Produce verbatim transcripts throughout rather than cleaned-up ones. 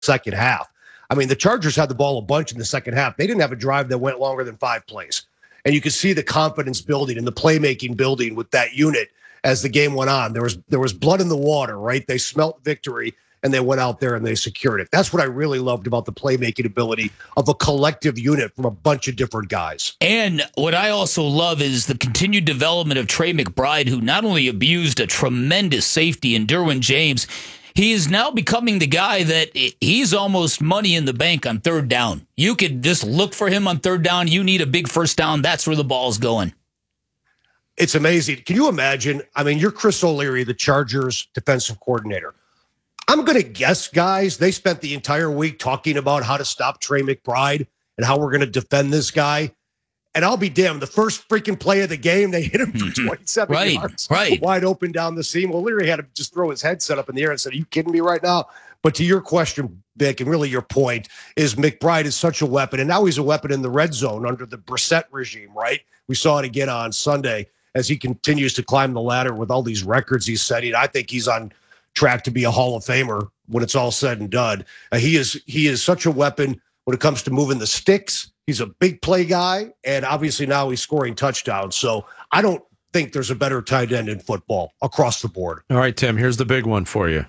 second half. I mean, the Chargers had the ball a bunch in the second half. They didn't have a drive that went longer than five plays. And you could see the confidence building and the playmaking building with that unit as the game went on. There was there was blood in the water, right? They smelt victory, and they went out there and they secured it. That's what I really loved about the playmaking ability of a collective unit from a bunch of different guys. And what I also love is the continued development of Trey McBride, who not only abused a tremendous safety in Derwin James, he is now becoming the guy that he's almost money in the bank on third down. You could just look for him on third down. You need a big first down. That's where the ball's going. It's amazing. Can you imagine? I mean, you're Chris O'Leary, the Chargers defensive coordinator. I'm going to guess, guys, they spent the entire week talking about how to stop Trey McBride and how we're going to defend this guy. And I'll be damned, the first freaking play of the game, they hit him for twenty-seven right, yards, right. wide open down the seam. Well, Leary had to just throw his headset up in the air and said, are you kidding me right now? But to your question, Vic, and really your point, is McBride is such a weapon. And now he's a weapon in the red zone under the Brissett regime, right? We saw it again on Sunday as he continues to climb the ladder with all these records he's setting. I think he's on track to be a Hall of Famer when it's all said and done. Uh, he is he is such a weapon when it comes to moving the sticks. He's a big play guy, and obviously now he's scoring touchdowns. So I don't think there's a better tight end in football across the board. All right, Tim, here's the big one for you.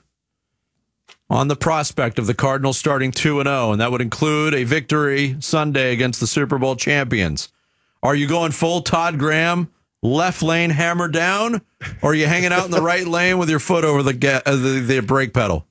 On the prospect of the Cardinals starting two and oh, and that would include a victory Sunday against the Super Bowl champions. Are you going full Todd Graham, left lane hammer down, or are you hanging out in the right lane with your foot over the, ga- uh, the, the brake pedal?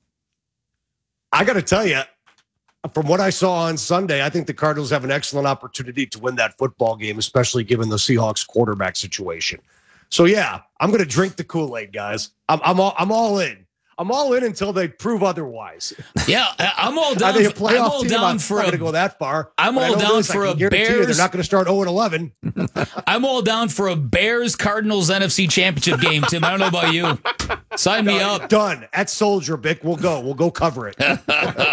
I got to tell you, from what I saw on Sunday, I think the Cardinals have an excellent opportunity to win that football game, especially given the Seahawks quarterback situation. So, yeah, I'm going to drink the Kool-Aid, guys. I'm, I'm, all, I'm all in. I'm all in until they prove otherwise. Yeah, I'm all down. Are they a for, I'm playoff all team? down I'm for not a, going to go that far. I'm all down this, for a Bears. You, they're not going to start oh and eleven. I'm all down for a Bears Cardinals N F C Championship game, Tim. I don't know about you. Sign me up. Done. At Soldier, Bick. We'll go. We'll go cover it. Tim,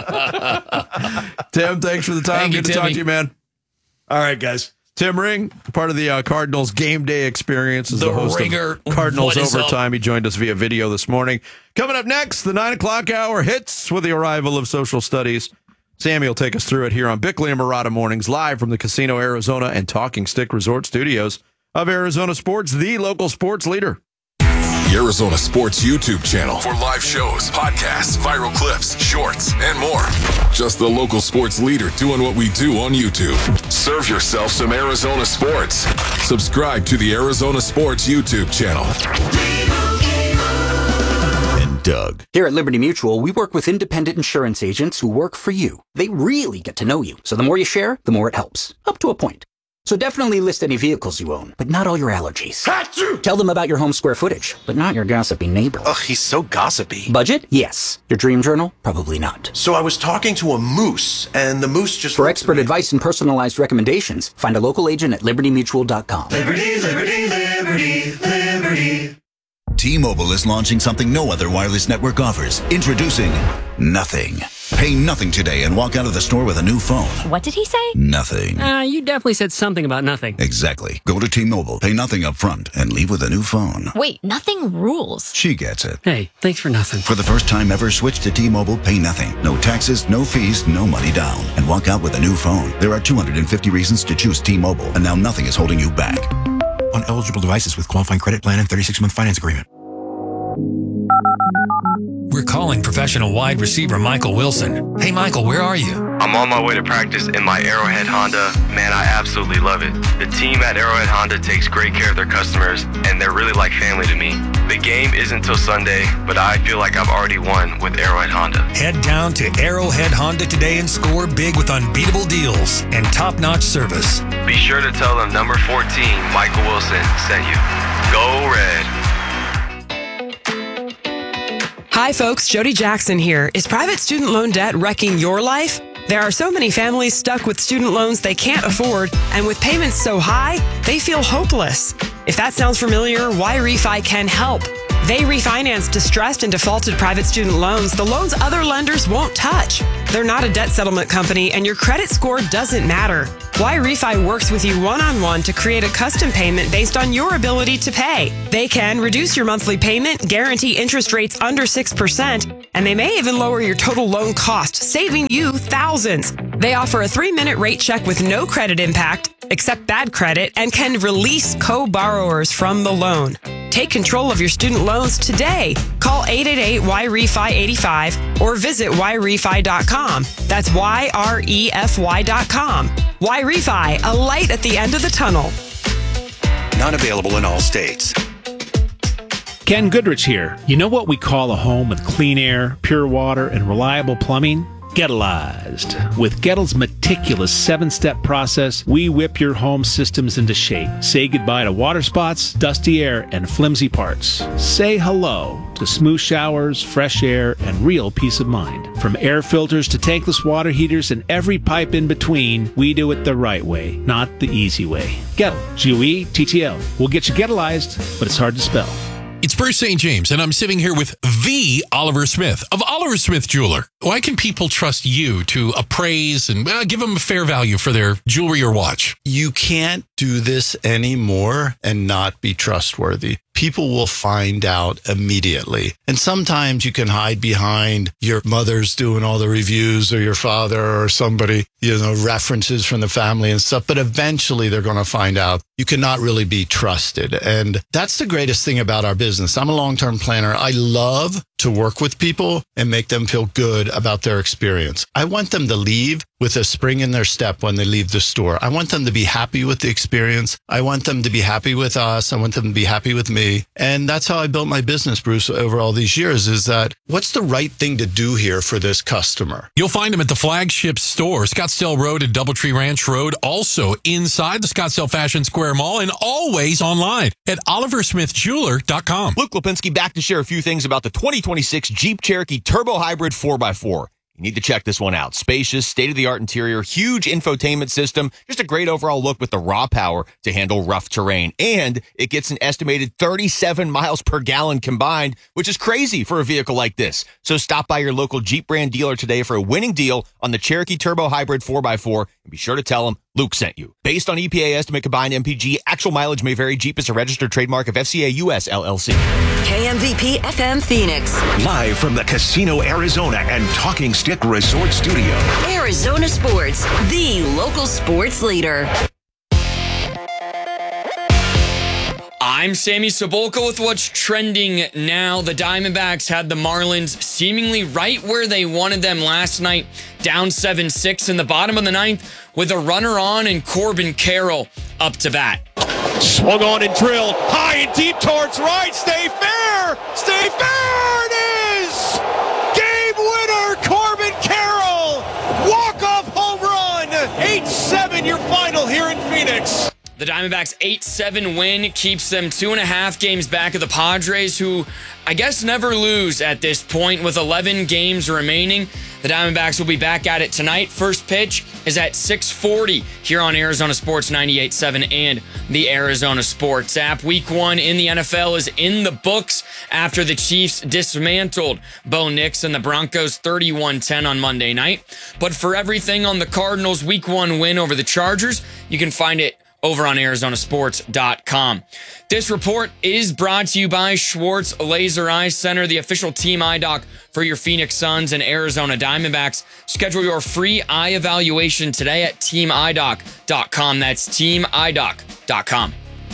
thanks for the time. Thank Good you, to talk Timmy. to you, man. All right, guys. Tim Ring, part of the uh, Cardinals game day experience, is the, The host Ringer. of Cardinals What is up? Overtime. He joined us via video this morning. Coming up next, the nine o'clock hour hits with the arrival of social studies. Sammy will take us through it here on Bickley and Murata Mornings, live from the Casino Arizona and Talking Stick Resort Studios of Arizona Sports, the local sports leader. The Arizona Sports YouTube channel for live shows, podcasts, viral clips, shorts, and more. Just the local sports leader doing what we do on YouTube. Serve yourself some Arizona sports. Subscribe to the Arizona Sports YouTube channel. And Doug. Here at Liberty Mutual, we work with independent insurance agents who work for you. They really get to know you. So the more you share, the more it helps. Up to a point. So definitely list any vehicles you own, but not all your allergies. Achoo! Tell them about your home square footage, but not your gossipy neighbor. Ugh, he's so gossipy. Budget? Yes. Your dream journal? Probably not. So I was talking to a moose, and the moose just... For expert advice and personalized recommendations, find a local agent at liberty mutual dot com. Liberty, liberty, liberty, liberty. T-Mobile is launching something no other wireless network offers. Introducing Nothing. Pay nothing today and walk out of the store with a new phone. What did he say? Nothing. Uh, you definitely said something about nothing. Exactly. Go to T-Mobile, pay nothing up front, and leave with a new phone. Wait, nothing rules. She gets it. Hey, thanks for nothing. For the first time ever, switch to T-Mobile, pay nothing. No taxes, no fees, no money down. And walk out with a new phone. There are two hundred fifty reasons to choose T-Mobile, and now nothing is holding you back. On eligible devices with qualifying credit plan and thirty-six month finance agreement. We're calling professional wide receiver Michael Wilson. Hey, Michael, where are you? I'm on my way to practice in my Arrowhead Honda. Man, I absolutely love it. The team at Arrowhead Honda takes great care of their customers, and they're really like family to me. The game isn't until Sunday, but I feel like I've already won with Arrowhead Honda. Head down to Arrowhead Honda today and score big with unbeatable deals and top-notch service. Be sure to tell them number fourteen, Michael Wilson, sent you. Go Red. Hi, folks. Jody Jackson here. Is private student loan debt wrecking your life? There are so many families stuck with student loans they can't afford, and with payments so high, they feel hopeless. If that sounds familiar, Y Refi can help. They refinance distressed and defaulted private student loans, the loans other lenders won't touch. They're not a debt settlement company, and your credit score doesn't matter. Y-Refi works with you one-on-one to create a custom payment based on your ability to pay. They can reduce your monthly payment, guarantee interest rates under six percent, and they may even lower your total loan cost, saving you thousands. They offer a three-minute rate check with no credit impact, accept bad credit, and can release co-borrowers from the loan. Take control of your student loans today. Call eight eight eight Y R E F I eighty-five or visit Y refi dot com. That's Y R E F Y dot com. Y-Refi, a light at the end of the tunnel. Not available in all states. Ken Goodrich here. You know what we call a home with clean air, pure water, and reliable plumbing? Gettleized. With Gettle's meticulous seven-step process, we whip your home systems into shape. Say goodbye to water spots, dusty air, and flimsy parts. Say hello to smooth showers, fresh air, and real peace of mind. From air filters to tankless water heaters and every pipe in between, we do it the right way, not the easy way. Gettle, G O E T T L. We'll get you Gettleized, but it's hard to spell. It's Bruce Saint James, and I'm sitting here with the Oliver Smith of Oliver Smith Jeweler. Why can people trust you to appraise and uh, give them a fair value for their jewelry or watch? You can't do this anymore and not be trustworthy. People will find out immediately. And sometimes you can hide behind your mother's doing all the reviews or your father or somebody, you know, references from the family and stuff. But eventually they're going to find out you cannot really be trusted. And that's the greatest thing about our business. I'm a long-term planner. I love to work with people and make them feel good about their experience. I want them to leave with a spring in their step when they leave the store. I want them to be happy with the experience. I want them to be happy with us. I want them to be happy with me. And that's how I built my business, Bruce, over all these years, is that what's the right thing to do here for this customer? You'll find them at the flagship store, Scottsdale Road and Doubletree Ranch Road, also inside the Scottsdale Fashion Square Mall, and always online at oliver smith jeweler dot com. Luke Lipinski back to share a few things about the twenty twenty-six Jeep Cherokee Turbo Hybrid four by four. You need to check this one out. Spacious, state-of-the-art interior, huge infotainment system, just a great overall look with the raw power to handle rough terrain. And it gets an estimated thirty-seven miles per gallon combined, which is crazy for a vehicle like this. So stop by your local Jeep brand dealer today for a winning deal on the Cherokee Turbo Hybrid four by four, and be sure to tell them Luke sent you. Based on E P A estimate combined M P G, actual mileage may vary. Jeep is a registered trademark of F C A U S L L C. K M V P F M Phoenix. Live from the Casino Arizona and Talking Stick Resort Studio. Arizona Sports, the local sports leader. I'm Sammy Sobolka with what's trending now. The Diamondbacks had the Marlins seemingly right where they wanted them last night, down seven six in the bottom of the ninth with a runner on and Corbin Carroll up to bat. Swung on and drilled high and deep towards right. Stay fair. Stay fair. It is. Game winner, Corbin Carroll. Walk-off home run. eight seven your final here in Phoenix. The Diamondbacks' eight seven win keeps them two and a half games back of the Padres, who I guess never lose at this point with eleven games remaining. The Diamondbacks will be back at it tonight. First pitch is at six forty here on Arizona Sports ninety-eight point seven and the Arizona Sports app. Week one in the N F L is in the books after the Chiefs dismantled Bo Nix and the Broncos thirty-one ten on Monday night. But for everything on the Cardinals' week one win over the Chargers, you can find it over on arizona sports dot com. This report is brought to you by Schwartz Laser Eye Center, the official team eye doc for your Phoenix Suns and Arizona Diamondbacks. Schedule your free eye evaluation today at team eye doc dot com. That's team eye doc dot com.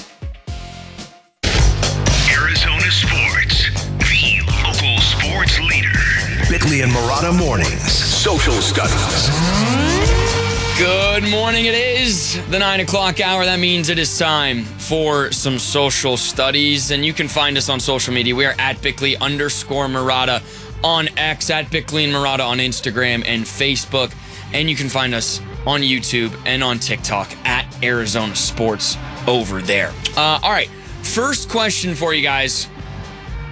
Arizona Sports, the local sports leader. Bickley and Murata Mornings. Social Studies. Good morning. It is the nine o'clock hour. That means it is time for some social studies. And you can find us on social media. We are at Bickley underscore Murata on X, at Bickley and Murata on Instagram and Facebook. And you can find us on YouTube and on TikTok at Arizona Sports over there. Uh, all right. First question for you guys.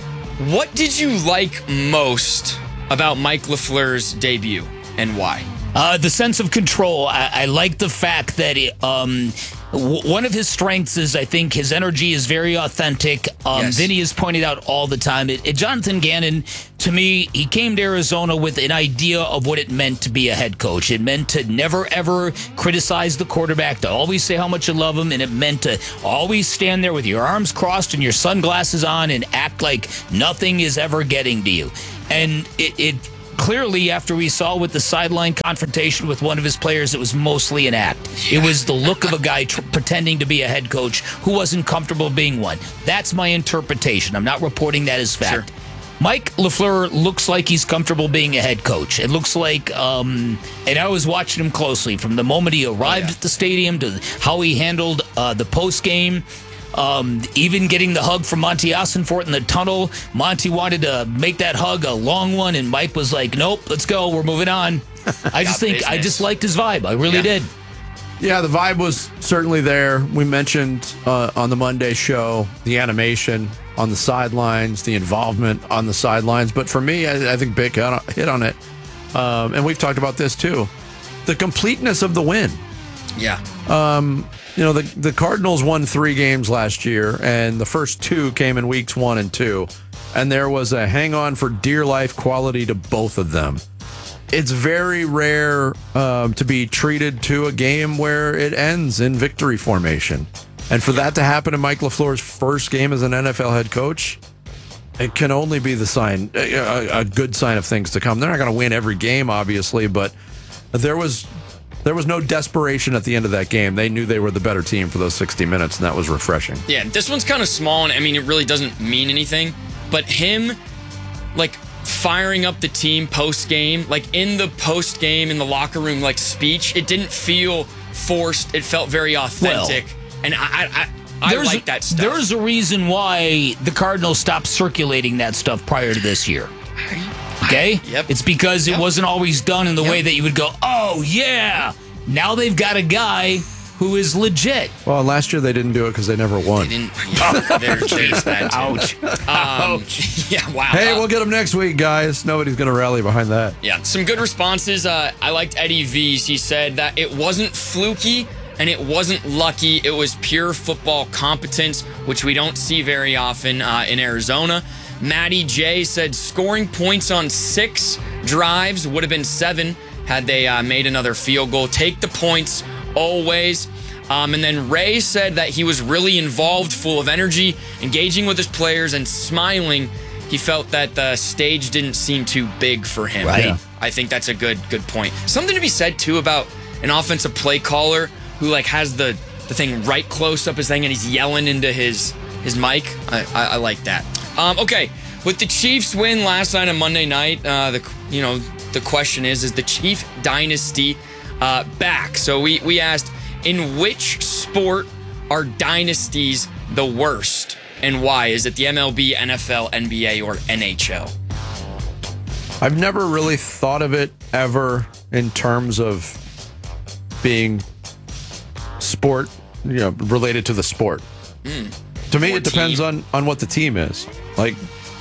What did you like most about Mike LaFleur's debut and why? Uh, the sense of control. I, I like the fact that it, um, w- one of his strengths is, I think, his energy is very authentic. Um, Yes. Vinny has pointed out all the time. It, it, Jonathan Gannon, to me, he came to Arizona with an idea of what it meant to be a head coach. It meant to never, ever criticize the quarterback, to always say how much you love him, and it meant to always stand there with your arms crossed and your sunglasses on and act like nothing is ever getting to you. And it... it clearly, after we saw with the sideline confrontation with one of his players, it was mostly an act. Yeah. It was the look of a guy tr- pretending to be a head coach who wasn't comfortable being one. That's my interpretation. I'm not reporting that as fact. Sure. Mike LaFleur looks like he's comfortable being a head coach. It looks like, um, and I was watching him closely from the moment he arrived oh, yeah. at the stadium to how he handled uh, the post game. Um, even getting the hug from Monty Ossenfort in the tunnel. Monty wanted to make that hug a long one, and Mike was like, nope, let's go. We're moving on. I just think, business. I just liked his vibe. I really yeah. did. Yeah, the vibe was certainly there. We mentioned uh, on the Monday show the animation on the sidelines, the involvement on the sidelines. But for me, I, I think Bick hit on it. Um, and we've talked about this too. The completeness of the win. Yeah. Um, you know, the, the Cardinals won three games last year, and the first two came in weeks one and two. And there was a hang on for dear life quality to both of them. It's very rare um, to be treated to a game where it ends in victory formation. And for that to happen in Mike LaFleur's first game as an N F L head coach, it can only be the sign, a, a good sign of things to come. They're not going to win every game, obviously, but there was there was no desperation at the end of that game. They knew they were the better team for those sixty minutes, and that was refreshing. Yeah, this one's kind of small, and I mean, it really doesn't mean anything, but him, like, firing up the team post-game, like in the post-game, in the locker room, like speech, it didn't feel forced. It felt very authentic. Well, and I, I, I, I like that stuff. There's a reason why the Cardinals stopped circulating that stuff prior to this year. Okay? Yep. It's because it yep. wasn't always done in the yep. way that you would go, oh, yeah. Now they've got a guy who is legit. Well, last year they didn't do it because they never won. They didn't. Yeah, there, there's that. Ouch. Um, Ouch. Yeah, wow. Hey, uh, we'll get them next week, guys. Nobody's going to rally behind that. Yeah, some good responses. Uh, I liked Eddie V's. He said that it wasn't fluky and it wasn't lucky. It was pure football competence, which we don't see very often uh, in Arizona. Matty J said scoring points on six drives would have been seven had they uh, made another field goal. Take the points always. Um, and then Ray said that he was really involved, full of energy, engaging with his players and smiling. He felt that the stage didn't seem too big for him. Right. Yeah. I think that's a good good point. Something to be said too about an offensive play caller who like has the, the thing right close up his thing and he's yelling into his his mic. I, I, I like that. Um, okay, with the Chiefs win last night on Monday night, uh, the you know the question is is the Chief dynasty uh, back? So we we asked, in which sport are dynasties the worst, and why? Is it the M L B, N F L, N B A, or N H L? I've never really thought of it ever in terms of being sport, you know, related to the sport. Mm. To me, Or it depends team. on, on what the team is. Like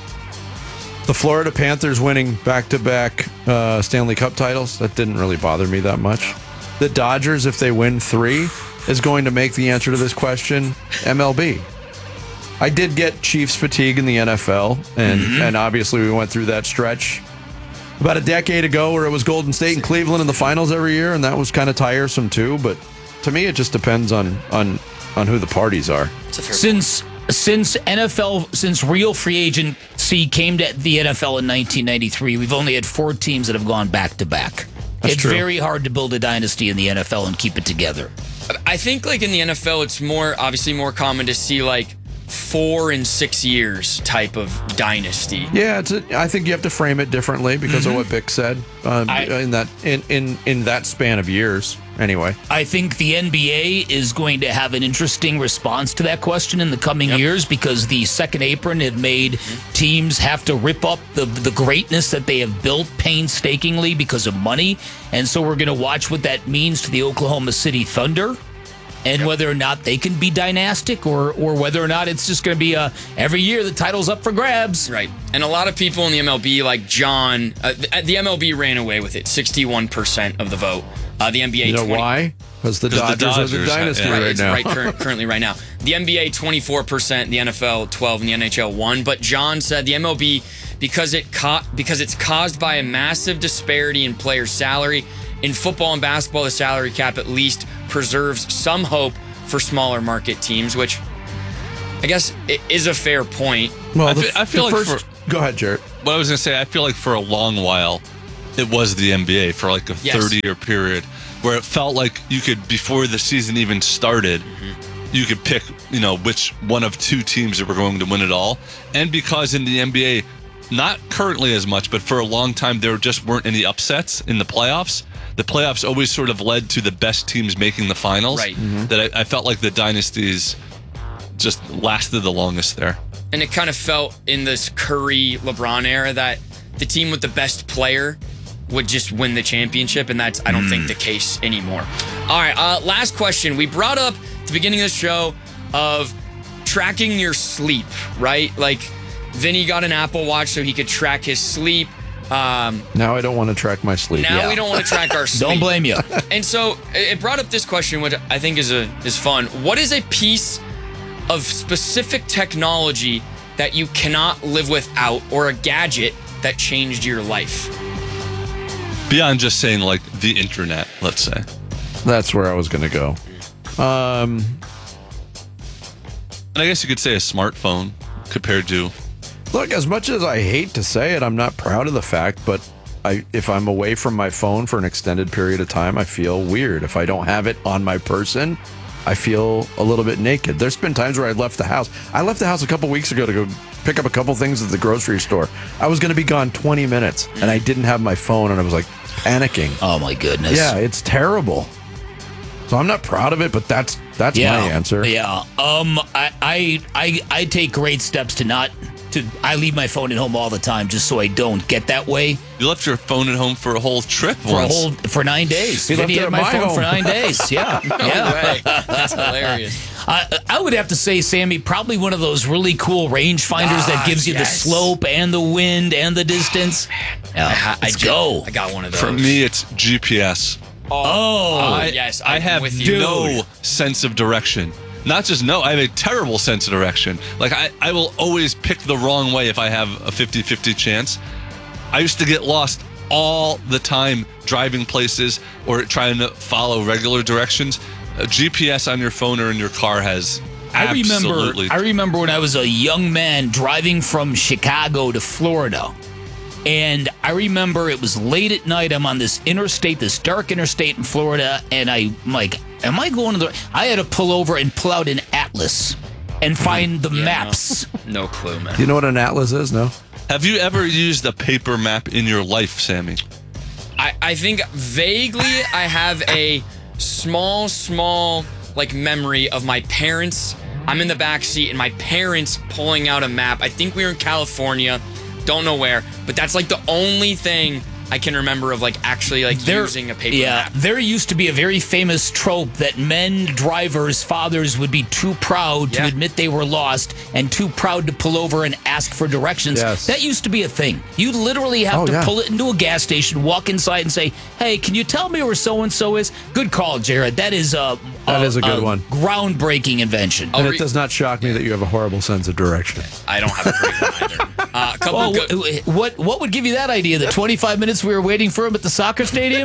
the Florida Panthers winning back-to-back uh, Stanley Cup titles, that didn't really bother me that much. The Dodgers, if they win three, is going to make the answer to this question M L B. I did get Chiefs fatigue in the N F L, and, mm-hmm. and obviously we went through that stretch about a decade ago where it was Golden State and Cleveland in the finals every year, and that was kind of tiresome too. But to me, it just depends on on, on who the parties are. Since since N F L, since real free agency came to the N F L in nineteen ninety-three, we've only had four teams that have gone back to back. That's it's true. very hard to build a dynasty in the N F L and keep it together. I think like in the N F L, it's more obviously more common to see like four and six years type of dynasty. Yeah, it's a, I think you have to frame it differently because mm-hmm. of what Bick said um, I, in that in, in in that span of years. Anyway, I think the N B A is going to have an interesting response to that question in the coming yep. years because the second apron have made mm-hmm. teams have to rip up the the greatness that they have built painstakingly because of money, and so we're going to watch what that means to the Oklahoma City Thunder. and whether or not they can be dynastic or or whether or not it's just going to be a every year the title's up for grabs. Right. And a lot of people in the M L B, like John, uh, the, the M L B ran away with it, sixty-one percent of the vote. Uh, the N B A, You know twenty why? Because the Dodgers, the Dodgers are the dynasty right, right it's now. right cur- currently right now. The N B A twenty-four percent, the N F L twelve, and the N H L one. But John said the M L B, because it co- because it's caused by a massive disparity in player salary. In football and basketball, the salary cap at least preserves some hope for smaller market teams, which I guess it is a fair point. Well, I the, feel, I feel the like first, for, go ahead, Jared. What I was going to say, I feel like for a long while, it was the N B A for like a Yes. thirty-year period where it felt like you could, before the season even started, mm-hmm. you could pick, you know, which one of two teams that were going to win it all. And because in the N B A, not currently as much, but for a long time, there just weren't any upsets in the playoffs. The playoffs always sort of led to the best teams making the finals. Right. Mm-hmm. That I, I felt like the dynasties just lasted the longest there. And it kind of felt in this Curry LeBron era that the team with the best player would just win the championship, and that's I don't mm. think the case anymore. All right, uh, last question. We brought up at the beginning of the show of tracking your sleep, right? Like Vinny got an Apple Watch so he could track his sleep. Um, now I don't want to track my sleep. Now yeah. we don't want to track our sleep. Don't blame you. And so it brought up this question, which I think is a is fun. What is a piece of specific technology that you cannot live without, or a gadget that changed your life? Beyond just saying like the internet, let's say. That's where I was going to go. Um, and I guess you could say a smartphone compared to. Look, as much as I hate to say it, I'm not proud of the fact, but I, if I'm away from my phone for an extended period of time, I feel weird. If I don't have it on my person, I feel a little bit naked. There's been times where I left the house. I left the house a couple weeks ago to go pick up a couple things at the grocery store. I was going to be gone twenty minutes, and I didn't have my phone, and I was like panicking. Oh, my goodness. Yeah, it's terrible. So I'm not proud of it, but that's that's yeah, my answer. Yeah. Um. I, I I I take great steps to not to. I leave my phone at home all the time just so I don't get that way. You left your phone at home for a whole trip for once. a whole for nine days. He left Vinny it had at my my phone home. for nine days. Yeah. No yeah. way. That's hilarious. I, I would have to say, Sammy, probably one of those really cool rangefinders that gives you yes. the slope and the wind and the distance. Yeah, I, let's I go. I got one of those. For me, it's G P S. Oh, Oh, I, yes, I I'm have with you. no sense of direction. Not just no, I have a terrible sense of direction. Like, I, I will always pick the wrong way if I have a fifty-fifty chance. I used to get lost all the time driving places or trying to follow regular directions. A G P S on your phone or in your car has I remember. absolutely... I remember when I was a young man driving from Chicago to Florida, and I remember it was late at night. I'm on this interstate, this dark interstate in Florida, and I'm like, "Am I going to the?" I had to pull over and pull out an atlas and find the Yeah, maps. No, no clue, man. Do you know what an atlas is? No. Have you ever used a paper map in your life, Sammy? I, I think vaguely I have a small, small like memory of my parents. I'm in the back seat and my parents pulling out a map. I think we were in California, don't know where, but that's like the only thing I can remember of like actually like There- using a paper yeah, map. there used to be a very famous trope that men drivers, fathers would be too proud to Yeah. admit they were lost and too proud to pull over and ask for directions. Yes. That used to be a thing. You literally have Oh, to yeah. pull it into a gas station, walk inside and say, "Hey, can you tell me where so-and-so is?" Good call, Jared. That is a, That is a good one. groundbreaking invention. And re- it does not shock me that you have a horrible sense of direction. I don't have a great one either. Uh, a couple Oh, of good, wh- what what would give you that idea? The twenty-five minutes we were waiting for him at the soccer stadium?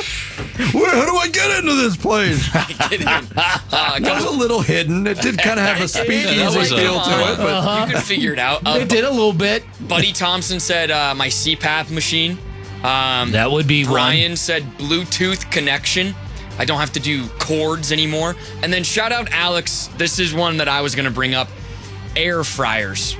Where, how do I get into this place? get in. Uh, a It was a couple, little hidden. It did kind of have a that speakeasy was a- feel come to on. it, but Uh-huh. You could figure it out. Uh, They did a little bit. Buddy Thompson said uh, my C PAP machine. Um, That would be one. Brian said Bluetooth connection. I don't have to do cords anymore. And then shout out Alex. This is one that I was going to bring up. Air fryers.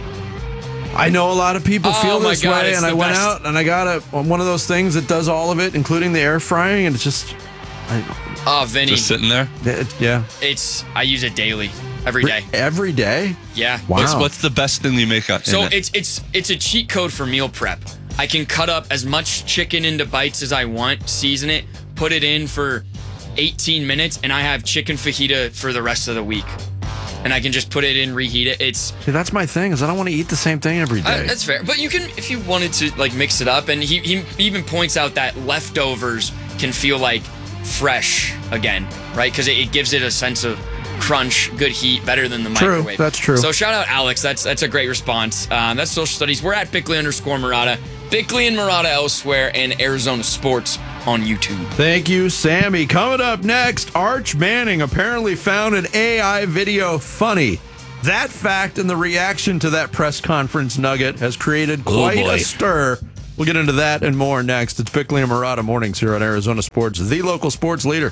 I know a lot of people Oh feel my this God, way, it's and I the went best. out and I got a one of those things that does all of it, including the air frying, and it's just, I, Oh, Vinny. Just sitting there? it, yeah, It's I use it daily, every day. every day. Yeah. Wow. What's, what's the best thing you make on So in it? it's it's it's a cheat code for meal prep. I can cut up as much chicken into bites as I want, season it, put it in for eighteen minutes, and I have chicken fajita for the rest of the week. And I can just put it in, reheat it. It's See, that's my thing, is I don't want to eat the same thing every day. uh, that's fair, but you can if you wanted to like mix it up. And he he even points out that leftovers can feel like fresh again, right? Because it, it gives it a sense of crunch, good heat, better than the True, microwave. that's true. So shout out Alex. That's that's a great response. Um, that's social studies. We're at Bickley underscore Murata, Bickley and Murata elsewhere, and Arizona Sports on YouTube. Thank you, Sammy. Coming up next, Arch Manning apparently found an A I video funny. That fact and the reaction to that press conference nugget has created quite Oh, boy. a stir. We'll get into that and more next. It's Bickley and Murata Mornings here on Arizona Sports, the local sports leader.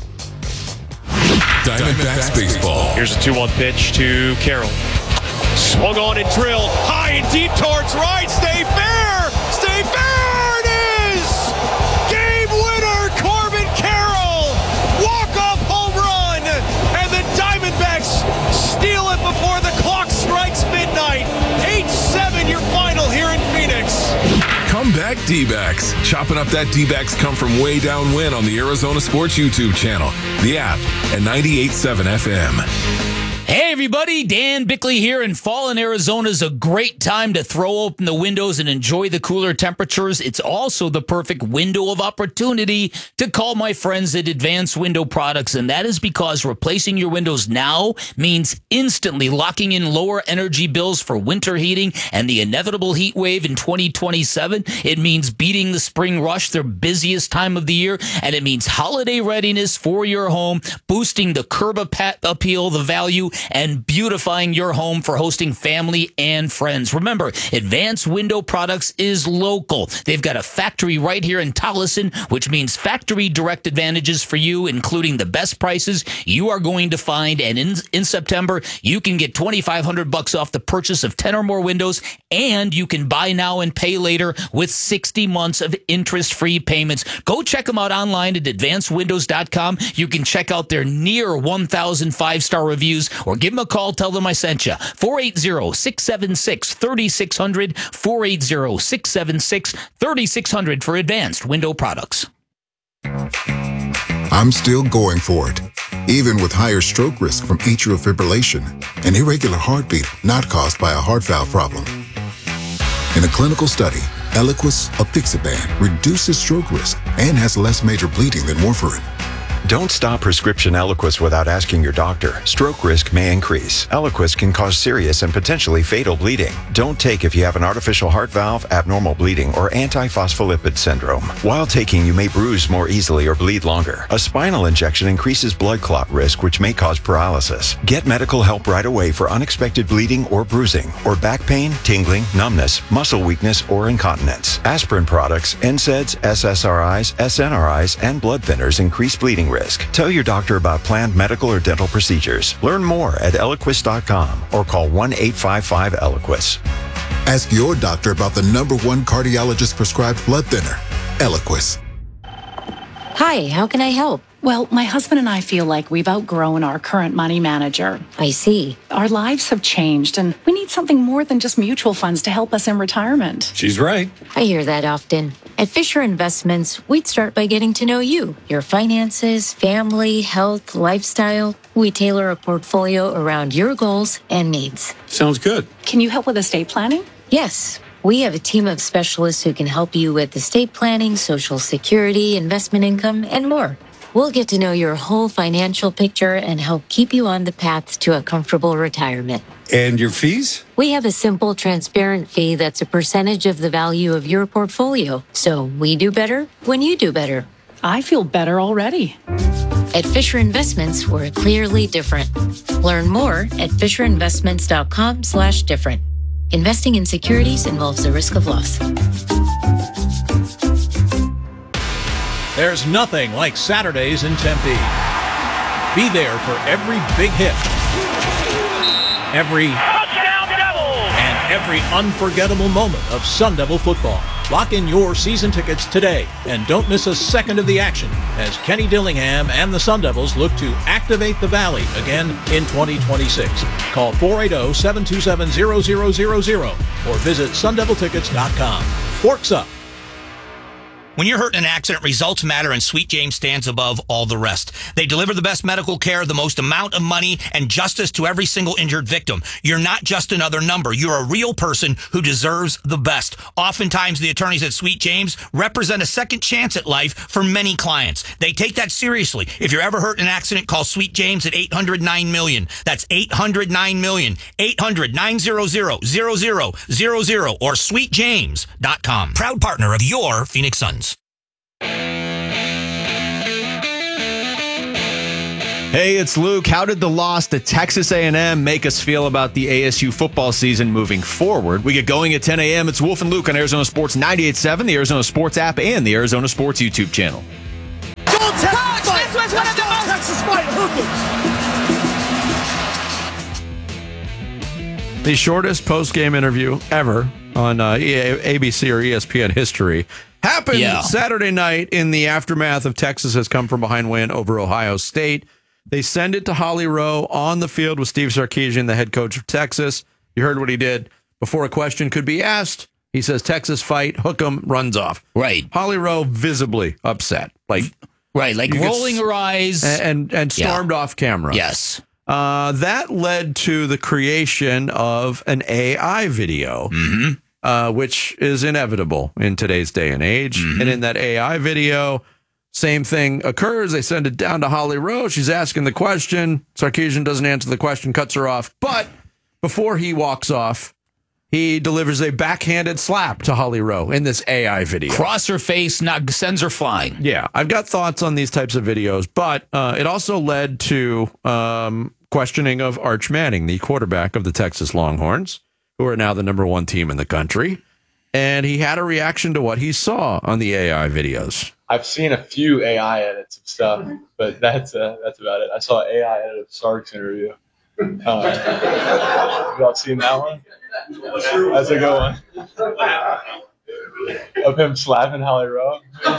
Diamondbacks baseball. Here's a two one pitch to Carroll. Swung on and drilled high and deep towards right. Stay fair. Stay fair. It is. Game winner, Corbin Carroll. Walk-off home run. And the Diamondbacks steal it before the clock strikes midnight. eight seven your final here in Phoenix. Comeback D-backs. Chopping up that D-backs come from way down win on the Arizona Sports YouTube channel, the app, and ninety-eight point seven F M. Hey everybody, Dan Bickley here, and fall in Arizona is a great time to throw open the windows and enjoy the cooler temperatures. It's also the perfect window of opportunity to call my friends at Advanced Window Products, and that is because replacing your windows now means instantly locking in lower energy bills for winter heating and the inevitable heat wave in twenty twenty-seven. It means beating the spring rush, their busiest time of the year, and it means holiday readiness for your home, boosting the curb appeal, the value, and beautifying your home for hosting family and friends. Remember, Advanced Window Products is local. They've got a factory right here in Tolleson, which means factory direct advantages for you, including the best prices you are going to find. And in, in September, you can get twenty-five hundred bucks off the purchase of ten or more windows, and you can buy now and pay later with sixty months of interest-free payments. Go check them out online at advanced windows dot com. You can check out their near one thousand five-star reviews, or give them a call, tell them I sent you. four eight zero, six seven six, three six zero zero, four eight zero, six seven six, three six zero zero for Advanced Window Products. I'm still going for it, even with higher stroke risk from atrial fibrillation, an irregular heartbeat not caused by a heart valve problem. In a clinical study, Eliquis apixaban reduces stroke risk and has less major bleeding than warfarin. Don't stop prescription Eliquis without asking your doctor. Stroke risk may increase. Eliquis can cause serious and potentially fatal bleeding. Don't take if you have an artificial heart valve, abnormal bleeding, or antiphospholipid syndrome. While taking, you may bruise more easily or bleed longer. A spinal injection increases blood clot risk, which may cause paralysis. Get medical help right away for unexpected bleeding or bruising, or back pain, tingling, numbness, muscle weakness, or incontinence. Aspirin products, N SAIDs, S S R Is, S N R Is, and blood thinners increase bleeding risk. Tell your doctor about planned medical or dental procedures. Learn more at eliquis dot com or call one eight five five Eliquis. Ask your doctor about the number one cardiologist prescribed blood thinner, Eliquis. Hi, how can I help? Well, my husband and I feel like we've outgrown our current money manager. I see. Our lives have changed, and we need something more than just mutual funds to help us in retirement. She's right. I hear that often. At Fisher Investments, we'd start by getting to know you, your finances, family, health, lifestyle. We tailor a portfolio around your goals and needs. Sounds good. Can you help with estate planning? Yes. We have a team of specialists who can help you with estate planning, Social Security, investment income, and more. We'll get to know your whole financial picture and help keep you on the path to a comfortable retirement. And your fees? We have a simple, transparent fee that's a percentage of the value of your portfolio. So we do better when you do better. I feel better already. At Fisher Investments, we're clearly different. Learn more at fisher investments dot com slash different. Investing in securities involves the risk of loss. There's nothing like Saturdays in Tempe. Be there for every big hit, every touchdown Devils, and every unforgettable moment of Sun Devil football. Lock in your season tickets today and don't miss a second of the action as Kenny Dillingham and the Sun Devils look to activate the Valley again in twenty twenty-six. Call four eight zero, seven two seven, zero zero zero zero or visit sun devil tickets dot com. Forks up. When you're hurt in an accident, results matter, and Sweet James stands above all the rest. They deliver the best medical care, the most amount of money, and justice to every single injured victim. You're not just another number. You're a real person who deserves the best. Oftentimes, the attorneys at Sweet James represent a second chance at life for many clients. They take that seriously. If you're ever hurt in an accident, call Sweet James at eight hundred nine million. That's eight hundred nine million. eight hundred nine hundred zero zero zero or sweet james dot com. Proud partner of your Phoenix Suns. Hey, it's Luke. How did the loss to Texas A and M make us feel about the A S U football season moving forward? We get going at ten a.m. It's Wolf and Luke on Arizona Sports ninety-eight point seven, the Arizona Sports app, and the Arizona Sports YouTube channel. Go Texas fight! This was one of the most Texas fight! Hookers! The shortest post-game interview ever on uh, A B C or E S P N history happened Yeah. Saturday night in the aftermath of Texas has come from behind win over Ohio State. They send it to Holly Rowe on the field with Steve Sarkisian, the head coach of Texas. You heard what he did. Before a question could be asked, he says, Texas fight, hook 'em, runs off. Right. Holly Rowe visibly upset. Like, right, like you could rolling s- her eyes. And, and stormed Yeah. off camera. Yes. Uh, that led to the creation of an A I video, Mm-hmm. uh, which is inevitable in today's day and age. Mm-hmm. And in that A I video, same thing occurs. They send it down to Holly Rowe. She's asking the question. Sarkisian doesn't answer the question, cuts her off. But before he walks off, he delivers a backhanded slap to Holly Rowe in this A I video. Cross her face, not sends her flying. Yeah, I've got thoughts on these types of videos, but uh, it also led to um, questioning of Arch Manning, the quarterback of the Texas Longhorns, who are now the number one team in the country. And he had a reaction to what he saw on the A I videos. I've seen a few A I edits of stuff, but that's uh, that's about it. I saw an A I edit of Sark's interview. Uh, y'all seen that one? That's a good one. Of him slapping Holly Rowe.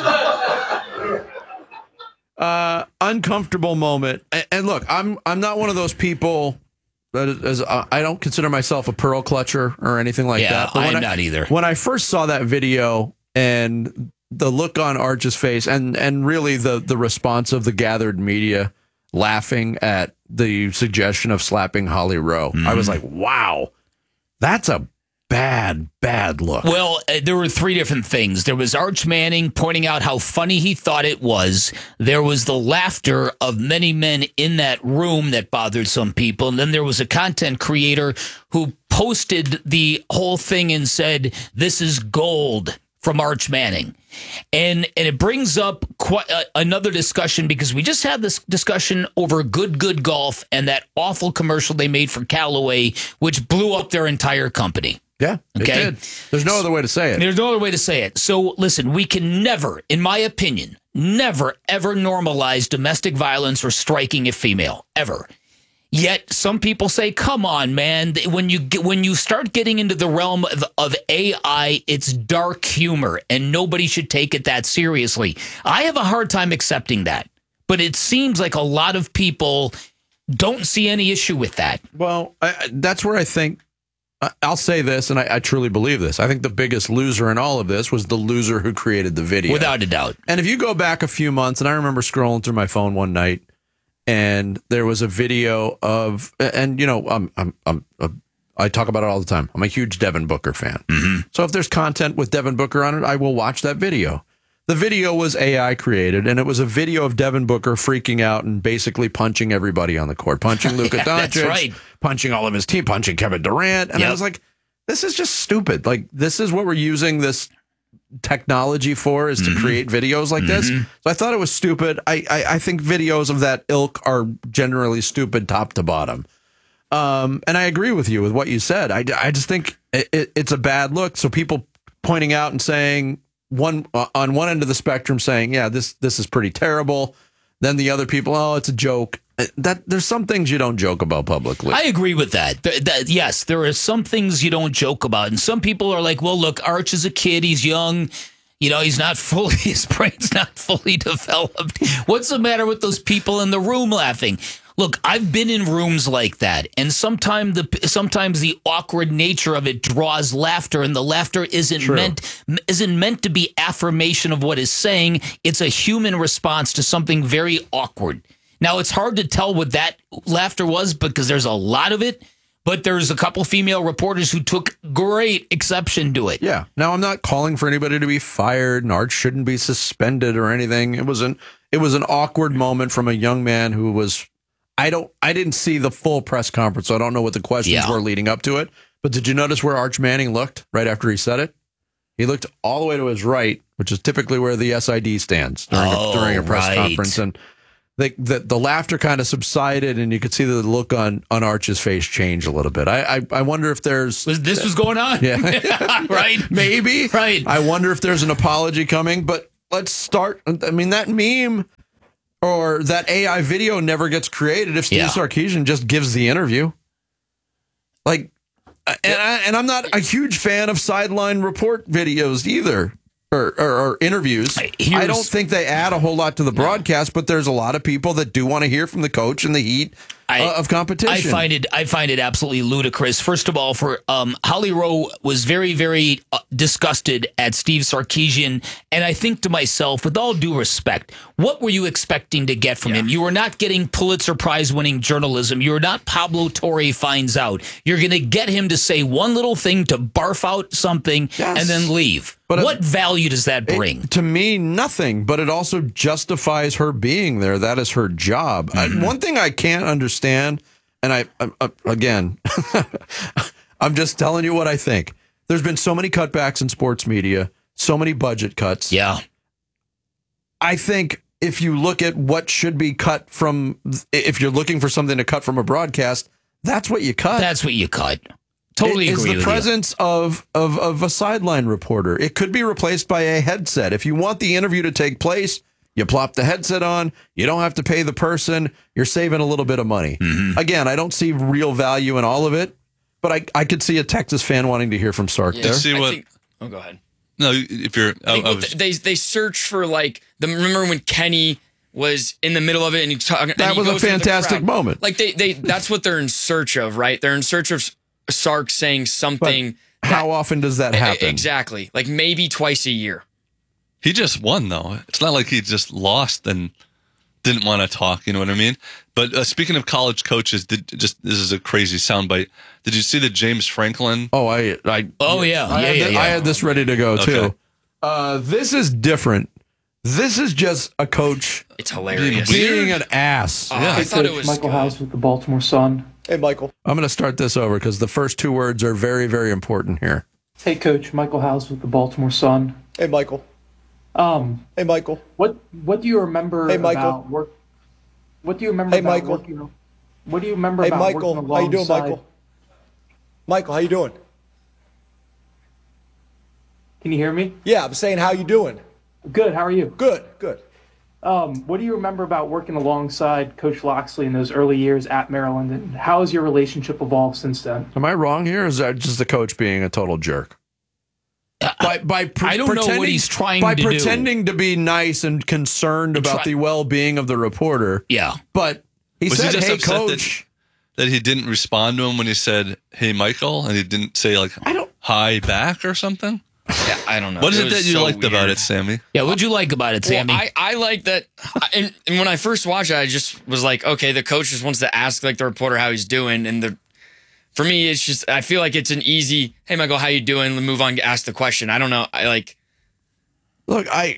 Uh, uncomfortable moment. And, and look, I'm I'm not one of those people that is, uh, I don't consider myself a pearl clutcher or anything like Yeah, that. But when I'm I- not either. When I first saw that video and the look on Arch's face and and really the the response of the gathered media laughing at the suggestion of slapping Holly Rowe, I was like, wow, that's a bad, bad look. Well, uh, there were three different things. There was Arch Manning pointing out how funny he thought it was. There was the laughter of many men in that room that bothered some people. And then there was a content creator who posted the whole thing and said, "This is gold," from Arch Manning. And and it brings up quite uh, another discussion, because we just had this discussion over Good Good Golf and that awful commercial they made for Callaway, which blew up their entire company. Yeah, it Okay. did. There's no other way to say it. There's no other way to say it. So listen, we can never, in my opinion, never, ever normalize domestic violence or striking a female, ever. Yet some people say, come on, man. When you get, when you start getting into the realm of, of A I, it's dark humor, and nobody should take it that seriously. I have a hard time accepting that. But it seems like a lot of people don't see any issue with that. Well, I, I- that's where I think, I- I'll say this, and I, I truly believe this. I think the biggest loser in all of this was the loser who created the video. Without a doubt. And if you go back a few months, and I remember scrolling through my phone one night, and there was a video of, and you know, I'm, I'm, I'm, uh, I talk about it all the time. I'm a huge Devin Booker fan. So if there's content with Devin Booker on it, I will watch that video. The video was A I created, and it was a video of Devin Booker freaking out and basically punching everybody on the court, punching Luka Yeah, Doncic, that's right. punching all of his team, punching Kevin Durant. And I Yep. was like, this is just stupid. Like, this is what we're using this technology for, is to Mm-hmm. create videos like this. So I thought it was stupid. I, I I think videos of that ilk are generally stupid top to bottom. Um, and I agree with you with what you said. I, I just think it, it, it's a bad look. So people pointing out and saying one uh, on one end of the spectrum saying, yeah, this this is pretty terrible. Then the other people, oh, it's a joke. Uh, That there's some things you don't joke about publicly. I agree with that. Th- that. Yes, there are some things you don't joke about. And some people are like, well, look, Arch is a kid. He's young. You know, he's not fully, his brain's not fully developed. What's the matter with those people in the room laughing? Look, I've been in rooms like that, and sometimes the sometimes the awkward nature of it draws laughter, and the laughter isn't True. meant isn't meant to be affirmation of what is saying. It's a human response to something very awkward. Now, it's hard to tell what that laughter was because there's a lot of it, but there's a couple female reporters who took great exception to it. Yeah. Now, I'm not calling for anybody to be fired, and Arch shouldn't be suspended or anything. It was an it was an awkward moment from a young man who was. I don't. I didn't see the full press conference, so I don't know what the questions Yeah. were leading up to it. But did you notice where Arch Manning looked right after he said it? He looked all the way to his right, which is typically where the S I D stands during, Oh, a, during a press right. conference, and the, the the laughter kind of subsided, and you could see the look on on Arch's face change a little bit. I I, I wonder if there's This was going on. Yeah. Right? Maybe. Right. I wonder if there's an apology coming, but let's start. I mean, that meme or that A I video never gets created if Steve Yeah. Sarkisian just gives the interview. Like, and, I, and I'm not a huge fan of sideline report videos either. Or, or, or interviews. Here's- I don't think they add a whole lot to the broadcast, but there's a lot of people that do want to hear from the coach in the heat I- uh, of competition. I find it I find it absolutely ludicrous. First of all, for um, Holly Rowe was very very uh, disgusted at Steve Sarkisian, and I think to myself, with all due respect, what were you expecting to get from him? You were not getting Pulitzer Prize winning journalism. You were not Pablo Torre finds out. You're going to get him to say one little thing to barf out something Yes. and then leave. But, uh, what value does that bring? It- to me, nothing, but it also justifies her being there. That is her job. I, one thing I can't understand, and I, I, I again, I'm just telling you what I think. There's been so many cutbacks in sports media, so many budget cuts. Yeah. I think if you look at what should be cut from, if you're looking for something to cut from a broadcast, that's what you cut. That's what you cut. Totally It- agree It's the with presence of, of of a sideline reporter. It could be replaced by a headset. If you want the interview to take place, you plop the headset on. You don't have to pay the person. You're saving a little bit of money. Mm-hmm. Again, I don't see real value in all of it, but I, I could see a Texas fan wanting to hear from Sark Yeah, there. see I what- think- oh, go ahead. No, if you're, I I, think I what was, the- they they search for like the remember when Kenny was in the middle of it and he talking. That was a fantastic moment. Like they they that's what they're in search of, right? They're in search of Sark saying something. How often does that E- happen? Exactly, like maybe twice a year. he just won though. It's not like he just lost and didn't want to talk. You know what I mean? But uh, speaking of college coaches, did just this is a crazy soundbite. Did you see that James Franklin? Oh, I, I Oh, yeah. I, Yeah, had, yeah, thi- yeah. I had this ready to go Okay. too. Uh, this is different. This is just a coach It's hilarious. being an ass. Oh, I thought it was Michael good. House with the Baltimore Sun. Hey, Michael. I'm going to start this over because the first two words are very, very important here. Hey, Coach. Michael House with the Baltimore Sun. Hey, Michael. Um. Hey, Michael. What What do you remember Hey, Michael. about work? What do you remember Hey, about Michael. working? What do you remember Hey, about Michael. working How you doing, alongside- Michael? Michael, how you doing? Can you hear me? Yeah, I'm saying how you doing. Good. How are you? Good, good. Um, what do you remember about working alongside Coach Loxley in those early years at Maryland, and how has your relationship evolved since then? Am I wrong here? Or is that just the coach being a total jerk? By, by pre- I don't know what pretending- he's trying by to do. pretending to be nice and concerned about try- the well-being of the reporter. Yeah. But he Was said, he just hey, upset coach. that, that he didn't respond to him when he said, "Hey, Michael," and he didn't say like, I don't, "Hi back" or something? Yeah, I don't know. What is it, was that you so liked about weird. it, Sammy? Yeah, what'd you like about it, Sammy? Well, I, I like that. And, and when I first watched it, I just was like, okay, the coach just wants to ask like the reporter how he's doing. And the for me, it's just I feel like it's an easy, hey Michael, how you doing? Move on, ask the question. I don't know. I like. Look, I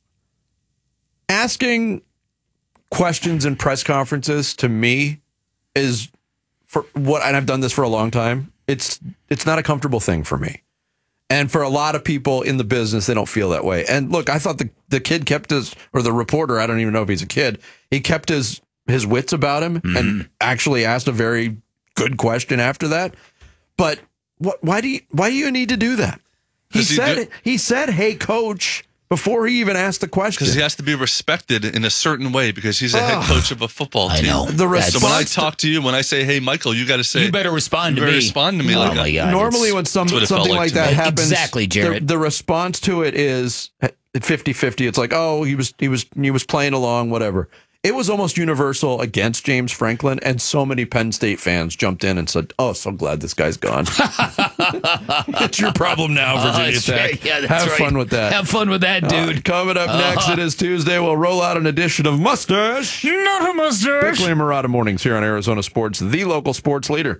asking questions in press conferences to me is for what, and I've done this for a long time. It's it's not a comfortable thing for me. And for a lot of people in the business, they don't feel that way. And look, I thought the, the kid kept his, or the reporter, I don't even know if he's a kid, he kept his, his wits about him Mm-hmm. and actually asked a very good question after that. But what, why do you, why do you need to do that? He Does he said, do- he said, hey, coach, before he even asked the question. Because he has to be respected in a certain way because he's a Ugh. head coach of a football I team. know. The So when I response to- talk to you, when I say, "Hey, Michael," you got to say, you better respond you to better me. respond to me Oh like my that. God. Normally, it's- when some, That's what it felt something like like to that me. happens, Exactly, Jared. The, the response to it is fifty-fifty. It's like, oh, he was he was he was playing along, whatever. it was almost universal against James Franklin, and so many Penn State fans jumped in and said, oh, so glad this guy's gone. It's your problem now, Virginia oh, Tech. Right. Yeah, that's Have right. fun with that. Have fun with that, dude. Uh, coming up next, it is Tuesday. We'll roll out an edition of Mustache. Not a mustache. Bickley and Murata Mornings here on Arizona Sports, the local sports leader.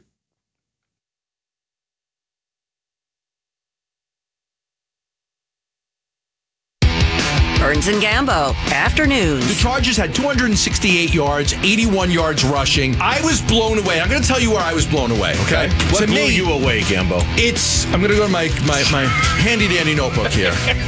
Burns and Gambo, afternoons. The Chargers had two hundred sixty-eight yards, eighty-one yards rushing. I was blown away. I'm going to tell you where I was blown away, okay? What to blew me, you away, Gambo? It's, I'm going to go to my, my, my handy-dandy notebook here.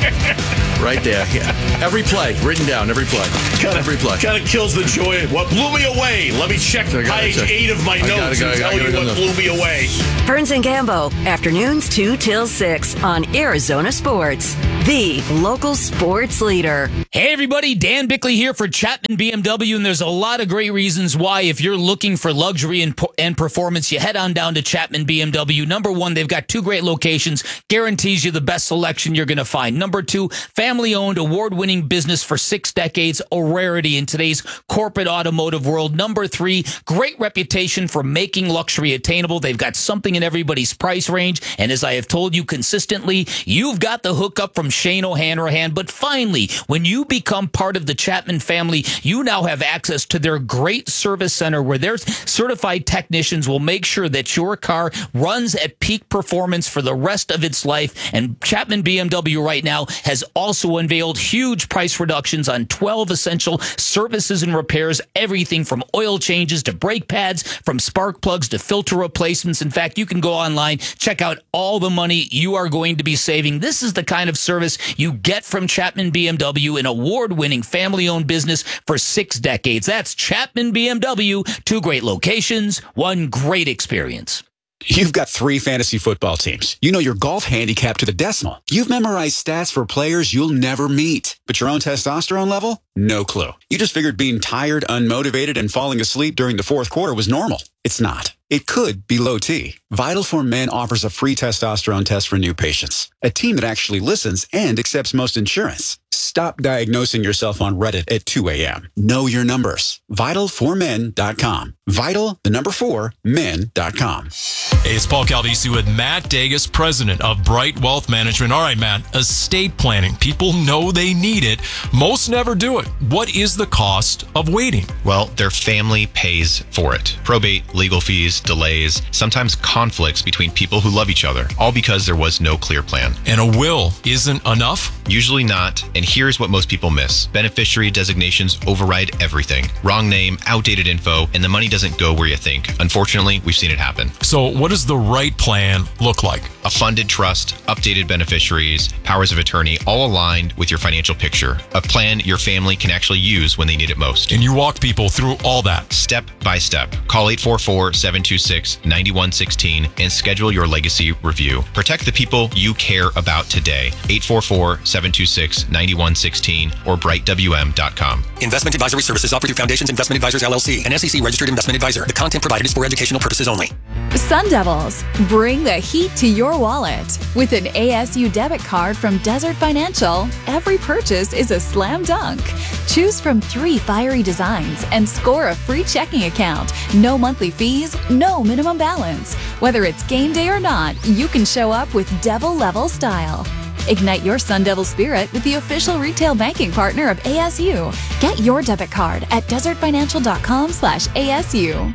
Right there, yeah. Every play, written down, every play. Kinda, every play. Kind of kills the joy. What blew me away? Let me check page check. eight of my I notes gotta, and gotta, tell gotta, you gotta, what gotta. blew me away. Burns and Gambo, afternoons two till six on Arizona Sports, the local sports leader. Hey everybody, Dan Bickley here for Chapman B M W, and there's a lot of great reasons why if you're looking for luxury and, and performance, you head on down to Chapman B M W. Number one, they've got two great locations, guarantees you the best selection you're going to find. Number two, family-owned, award-winning business for six decades, a rarity in today's corporate automotive world. Number three, great reputation for making luxury attainable. They've got something in everybody's price range, and as I have told you consistently, you've got the hookup from Shane O'Hanrahan. But finally, when you become part of the Chapman family, you now have access to their great service center where their certified technicians will make sure that your car runs at peak performance for the rest of its life. And Chapman B M W right now has also unveiled huge price reductions on twelve essential services and repairs, everything from oil changes to brake pads, from spark plugs to filter replacements. In fact, you can go online, check out all the money you are going to be saving. This is the kind of service you get from Chapman B M W, an award-winning family-owned business for six decades. That's Chapman B M W, two great locations, one great experience. You've got three fantasy football teams. You know your golf handicap to the decimal. You've memorized stats for players you'll never meet. But your own testosterone level? No clue. You just figured being tired, unmotivated, and falling asleep during the fourth quarter was normal. It's not. It could be low T. Vital for Men offers a free testosterone test for new patients. A team that actually listens and accepts most insurance. Stop diagnosing yourself on Reddit at two a.m. Know your numbers. vital for men dot com. Vital, the number four, men dot com. Hey, it's Paul Calvisi with Matt Dagas, president of Bright Wealth Management. All right, Matt, estate planning. People know they need it. Most never do it. What is the cost of waiting? Well, their family pays for it. Probate, legal fees, delays, sometimes conflicts between people who love each other, all because there was no clear plan. And a will isn't enough? Usually not, and here's what most people miss. Beneficiary designations override everything. Wrong name, outdated info, and the money doesn't go where you think. Unfortunately, we've seen it happen. So what does the right plan look like? A funded trust, updated beneficiaries, powers of attorney, all aligned with your financial picture. A plan your family can actually use when they need it most. And you walk people through all that? Step by step. Call eight four four, seven two six, nine one one six and schedule your legacy review. Protect the people you care about today. eight four four, seven two six, nine one one six or bright w m dot com. Investment advisory services offered through Foundations Investment Advisors L L C, an S E C registered investment advisor. The content provided is for educational purposes only. Sun Devils, bring the heat to your wallet. With an A S U debit card from Desert Financial, every purchase is a slam dunk. Choose from three fiery designs and score a free checking account. No monthly fees, no minimum balance. Whether it's game day or not, you can show up with Devil level style. Ignite your Sun Devil spirit with the official retail banking partner of A S U. Get your debit card at desert financial dot com slash A S U.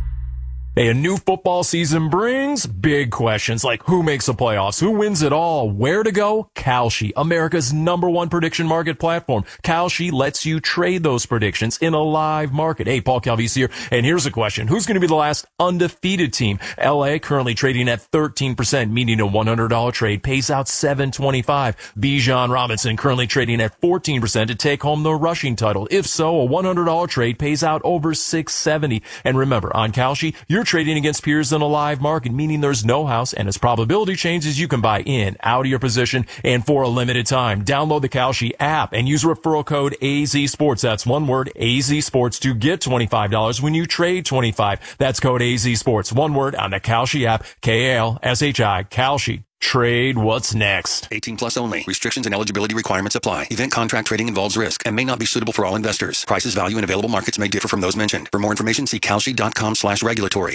Hey, a new football season brings big questions like who makes the playoffs, who wins it all, where to go? Kalshi, America's number one prediction market platform. Kalshi lets you trade those predictions in a live market. Hey, Paul Calvisi here, and here's a question. Who's going to be the last undefeated team? L A currently trading at thirteen percent, meaning a one hundred dollars trade pays out seven twenty-five. Bijan Robinson currently trading at fourteen percent to take home the rushing title. If so, a one hundred dollars trade pays out over six seventy. And remember, on Kalshi, you're trading against peers in a live market, meaning there's no house, and as probability changes, you can buy in, out of your position, and for a limited time. Download the Kalshi app and use referral code A Z Sports. That's one word, A Z Sports, to get twenty-five dollars when you trade twenty-five dollars. That's code A Z Sports. One word on the Kalshi app, K A L S H I, Kalshi. Trade what's next. eighteen plus only. Restrictions and eligibility requirements apply. Event contract trading involves risk and may not be suitable for all investors. Prices, value, and available markets may differ from those mentioned. For more information, see kalshi.com slash regulatory.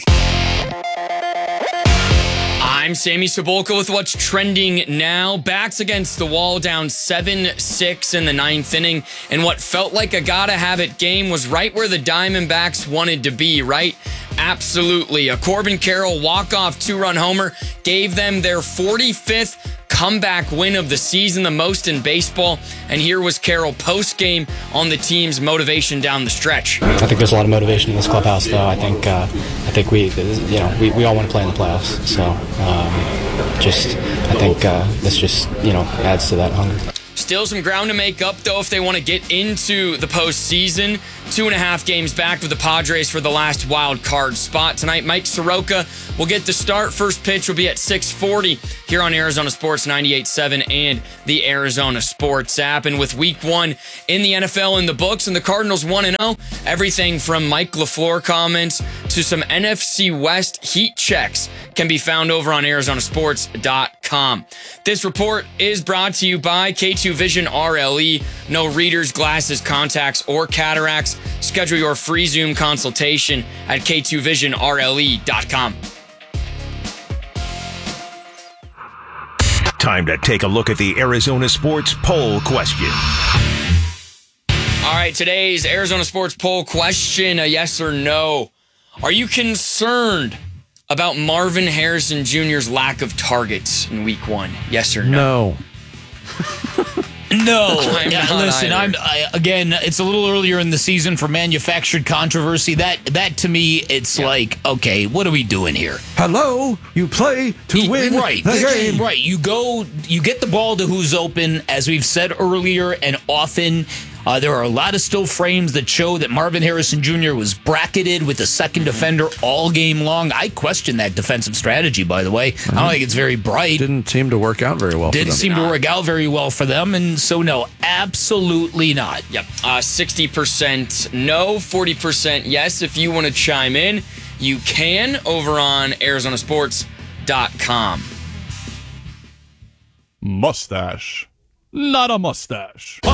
I'm Sammy Sabolka with what's trending now. Backs against the wall, down seven six in the ninth inning. And what felt like a gotta-have-it game was right where the Diamondbacks wanted to be, right? Absolutely. A Corbin Carroll walk-off two-run homer gave them their forty-fifth comeback win of the season, the most in baseball. And here was Carroll post-game on the team's motivation down the stretch. I think there's a lot of motivation in this clubhouse, though. I think uh, I think we, you know, we, we all want to play in the playoffs. So um, just, I think uh, this just, you know, adds to that hunger. Still some ground to make up, though, if they want to get into the postseason. Two and a half games back with the Padres for the last wild card spot. Tonight, Mike Soroka will get the start. First pitch will be at six forty here on Arizona Sports ninety-eight point seven and the Arizona Sports app. And with week one in the N F L in the books and the Cardinals one and oh, everything from Mike LaFleur comments to some N F C West heat checks can be found over on Arizona Sports dot com. This report is brought to you by K two Vision R L E. No readers, glasses, contacts, or cataracts. Schedule your free Zoom consultation at K two vision R L E dot com. Time to take a look at the Arizona Sports poll question. All right, today's Arizona Sports poll question, a yes or no. Are you concerned about Marvin Harrison Junior's lack of targets in week one? Yes or no? No. No, I'm yeah, not listen. either. I'm I, again. It's a little earlier in the season for manufactured controversy. That that to me, it's yeah. like, okay, what are we doing here? Hello, you play to win right, the game. Right, you go, you get the ball to who's open, as we've said earlier, and often. Uh, there are a lot of still frames that show that Marvin Harrison Junior was bracketed with a second defender all game long. I question that defensive strategy, by the way. I don't think it's very bright. Didn't seem to work out very well Didn't for them. seem to work out very well for them, and so no, absolutely not. Yep, uh, sixty percent no, forty percent yes. If you want to chime in, you can over on Arizona Sports dot com. Mustache. Not a mustache.